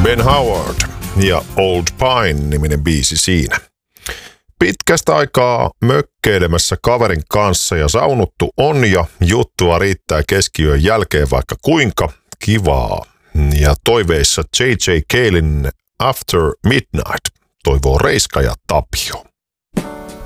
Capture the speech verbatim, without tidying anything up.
Ben Howard ja Old Pine-niminen biisi siinä. Pitkästä aikaa mökkeilemässä kaverin kanssa ja saunuttu on ja juttua riittää keskiyön jälkeen vaikka kuinka kivaa. Ja toiveissa J J. Calein After Midnight toivoo Reiska ja Tapio.